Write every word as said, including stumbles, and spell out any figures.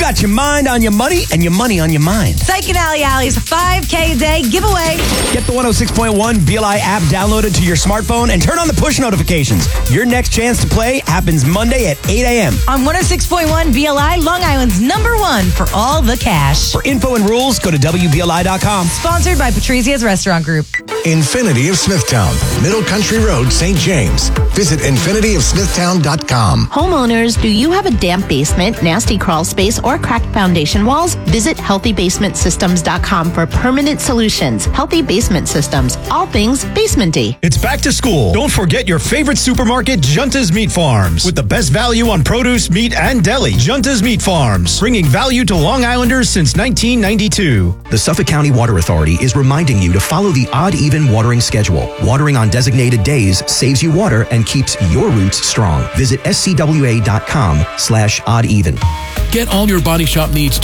got your mind on your money and your money on your mind. Psych and Alley Alley's five K day giveaway. Get the one oh six point one B L I app downloaded to your smartphone and turn on the push notifications. Your next chance to play happens Monday at eight a.m. On one oh six point one B L I, Long Island's number one for all the cash. For info and rules, go to W B L I dot com. Sponsored by Patrizia's Restaurant Group. Infinity of Smithtown, Middle Country Road, Saint James. Visit infinity of smithtown dot com. Homeowners, do you have a damp basement, nasty crawl space, or cracked foundation walls? Visit healthy basement systems dot com for permanent solutions. Healthy Basement Systems, all things basementy. It's back to school. Don't forget your favorite supermarket, Junta's Meat Farms. With the best value on produce, meat, and deli. Junta's Meat Farms, bringing value to Long Islanders since nineteen ninety-two. The Suffolk County Water Authority is reminding you to follow the odd-even watering schedule. Watering on designated days saves you water and keeps your roots strong. Visit S C W A dot com slash odd even. Get all your Body Shop needs